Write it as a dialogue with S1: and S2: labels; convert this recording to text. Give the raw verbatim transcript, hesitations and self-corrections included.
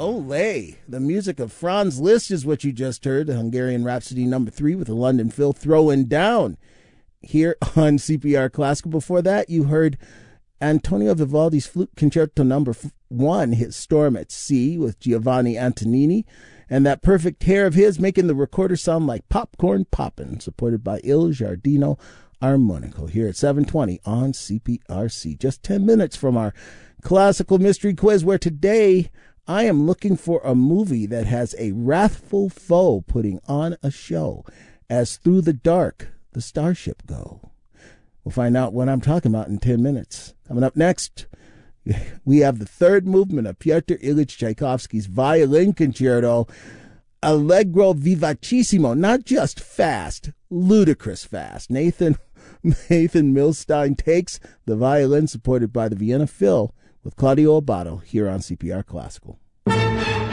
S1: Olé. The music of Franz Liszt is what you just heard. The Hungarian Rhapsody number three with the London Phil throwing down here on C P R Classical. Before that, you heard Antonio Vivaldi's Flute Concerto number one, his Storm at Sea with Giovanni Antonini. And that perfect hair of his making the recorder sound like popcorn poppin', supported by Il Giardino Armonico here at seven twenty on C P R C. Just ten minutes from our classical mystery quiz, where today I am looking for a movie that has a wrathful foe putting on a show as through the dark the starship go. We'll find out what I'm talking about in ten minutes. Coming up next, we have the third movement of Pyotr Ilyich Tchaikovsky's Violin Concerto, Allegro Vivacissimo, not just fast, ludicrous fast. Nathan Nathan Milstein takes the violin, supported by the Vienna Phil, with Claudio Abbado here on C P R Classical.